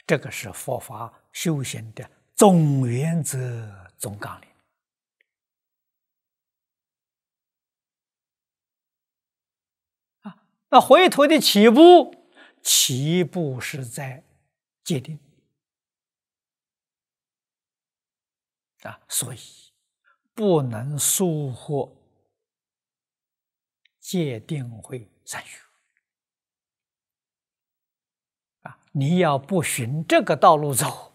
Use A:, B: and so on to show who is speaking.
A: 这个是佛法修行的总原则、总纲领。那回头的起步是在戒定所以不能疏忽戒定慧三学你要不循这个道路走，